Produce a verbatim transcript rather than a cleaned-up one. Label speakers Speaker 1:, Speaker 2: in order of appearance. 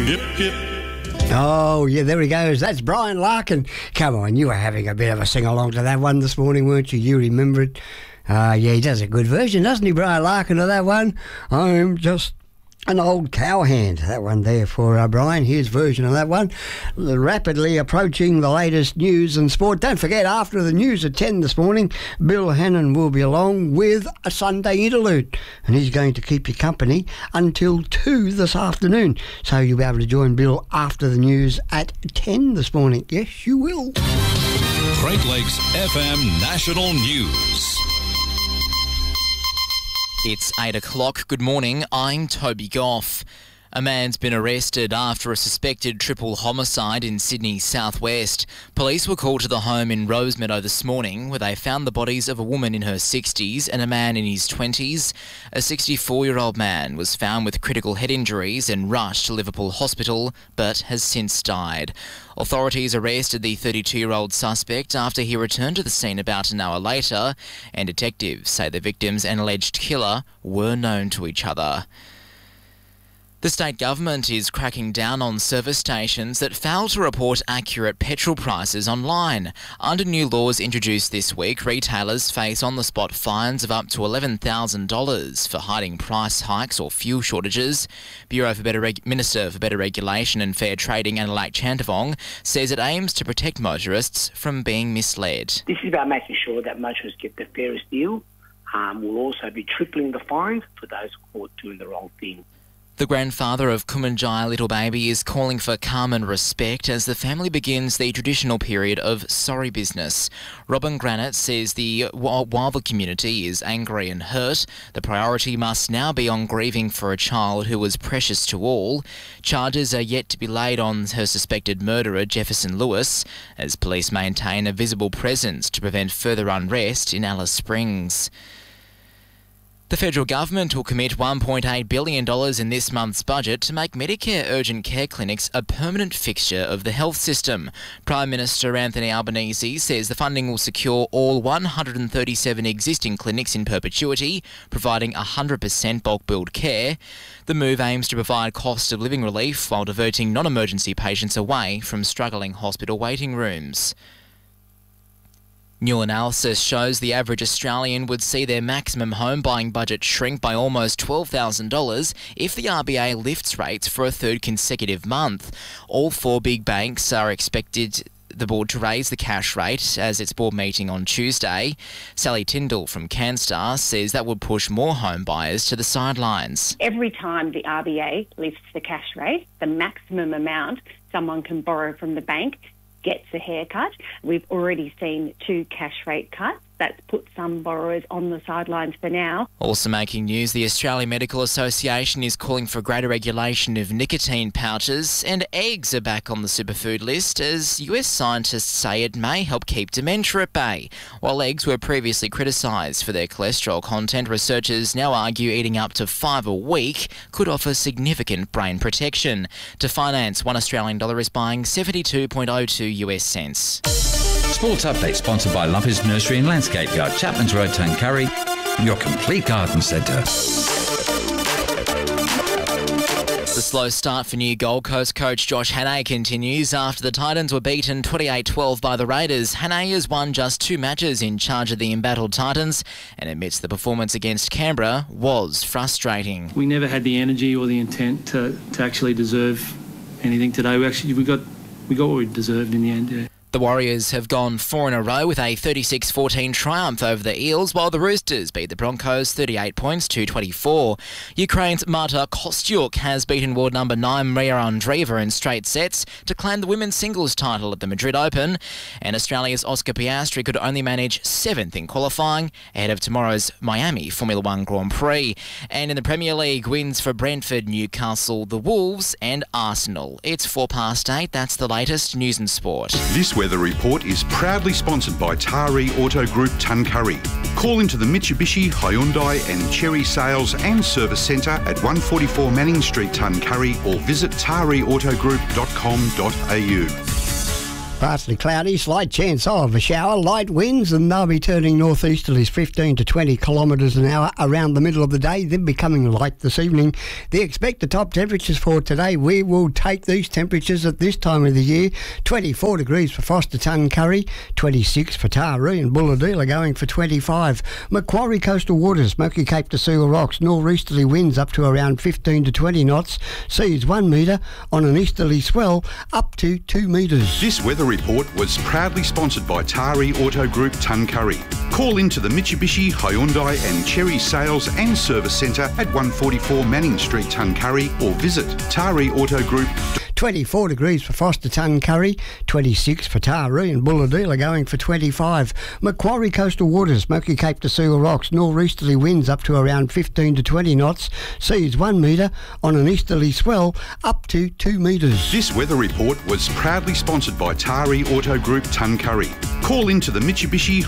Speaker 1: Yip, yip.
Speaker 2: Oh, yeah, there he goes. That's Brian Larkin. Come on, you were having a bit of a sing-along to that one this morning, weren't you? You remember it? Uh, yeah, he does a good version, doesn't he, Brian Larkin, of that one? I'm just an old cowhand. That one there for uh, Brian. His version of that one. Rapidly approaching the latest news and sport. Don't forget, after the news at ten this morning, Bill Hannon will be along with a Sunday interlude. And he's going to keep you company until two this afternoon. So you'll be able to join Bill after the news at ten this morning. Yes, you will.
Speaker 1: Great Lakes F M National News.
Speaker 3: It's eight o'clock. Good morning. I'm Toby Goff. A man's been arrested after a suspected triple homicide in Sydney's southwest. Police were called to the home in Rosemeadow this morning where they found the bodies of a woman in her sixties and a man in his twenties. A sixty-four-year-old man was found with critical head injuries and rushed to Liverpool Hospital but has since died. Authorities arrested the thirty-two-year-old suspect after he returned to the scene about an hour later, and detectives say the victims and alleged killer were known to each other. The state government is cracking down on service stations that fail to report accurate petrol prices online. Under new laws introduced this week, retailers face on-the-spot fines of up to eleven thousand dollars for hiding price hikes or fuel shortages. Bureau for Better Reg- Minister for Better Regulation and Fair Trading, Annalake Chantavong, says it aims to protect motorists from being misled.
Speaker 4: This is about making sure that motorists get the fairest deal. Um, we'll also be tripling the fines for those caught doing the wrong thing.
Speaker 3: The grandfather of Kumanjaya little baby is calling for calm and respect as the family begins the traditional period of sorry business. Robin Granite says the while the community is angry and hurt, the priority must now be on grieving for a child who was precious to all. Charges are yet to be laid on her suspected murderer, Jefferson Lewis, as police maintain a visible presence to prevent further unrest in Alice Springs. The federal government will commit one point eight billion dollars in this month's budget to make Medicare urgent care clinics a permanent fixture of the health system. Prime Minister Anthony Albanese says the funding will secure all one hundred thirty-seven existing clinics in perpetuity, providing one hundred percent bulk billed care. The move aims to provide cost of living relief while diverting non-emergency patients away from struggling hospital waiting rooms. New analysis shows the average Australian would see their maximum home buying budget shrink by almost twelve thousand dollars if the R B A lifts rates for a third consecutive month. All four big banks are expected the board to raise the cash rate as its board meeting on Tuesday. Sally Tyndall from CanStar says that would push more home buyers to the sidelines.
Speaker 5: Every time the R B A lifts the cash rate, the maximum amount someone can borrow from the bank gets a haircut. We've already seen two cash rate cuts. That's put some borrowers on the sidelines for now.
Speaker 3: Also making news, the Australian Medical Association is calling for greater regulation of nicotine pouches, and eggs are back on the superfood list as U S scientists say it may help keep dementia at bay. While eggs were previously criticised for their cholesterol content, researchers now argue eating up to five a week could offer significant brain protection. To finance, one Australian dollar is buying seventy-two point oh two U S cents.
Speaker 6: Sports Update sponsored by Lumpers Nursery and Landscape Yard, Chapman's Road, Tuncurry, your complete garden centre.
Speaker 3: The slow start for new Gold Coast coach Josh Hannay continues after the Titans were beaten twenty-eight twelve by the Raiders. Hannay has won just two matches in charge of the embattled Titans and admits the performance against Canberra was frustrating.
Speaker 7: We never had the energy or the intent to, to actually deserve anything today. We actually we got we got what we deserved in the end. Yeah.
Speaker 3: The Warriors have gone four in a row with a thirty-six fourteen triumph over the Eels, while the Roosters beat the Broncos thirty-eight points to twenty-four. Ukraine's Marta Kostyuk has beaten world number nine Maria Andreeva in straight sets to claim the women's singles title at the Madrid Open, and Australia's Oscar Piastri could only manage seventh in qualifying ahead of tomorrow's Miami Formula One Grand Prix. And in the Premier League, wins for Brentford, Newcastle, the Wolves and Arsenal. It's four past eight. That's the latest news and sport.
Speaker 8: This Weather Report is proudly sponsored by Tari Auto Group Tuncurry. Call into the Mitsubishi, Hyundai and Chery Sales and Service Centre at one forty-four Manning Street, Tuncurry, or visit tari auto group dot com dot a u.
Speaker 2: Partly cloudy, slight chance of a shower, light winds, and they'll be turning northeasterlies fifteen to twenty kilometres an hour around the middle of the day, then becoming light this evening. The expected top temperatures for today, we will take these temperatures at this time of the year. twenty-four degrees for Foster Tuncurry, twenty-six for Taree, and Bulladila going for twenty-five. Macquarie coastal waters, Smoky Cape to Seal Rocks, northeasterly winds up to around fifteen to twenty knots, seas one metre on an easterly swell up to two metres.
Speaker 8: This weather report was proudly sponsored by Taree Auto Group Tuncurry. Call into the Mitsubishi, Hyundai and Cherry Sales and Service Centre at one forty-four Manning Street, Tuncurry, or visit Taree Auto Group.
Speaker 2: twenty-four degrees for Foster Tuncurry, twenty-six for Taree, and Bulladila going for twenty-five. Macquarie coastal waters, Smoky Cape to Seal Rocks, northeasterly winds up to around fifteen to twenty knots, seas one metre on an easterly swell up to two metres.
Speaker 8: This weather report was proudly sponsored by Taree Auto Group Tuncurry. Call into the Mitsubishi,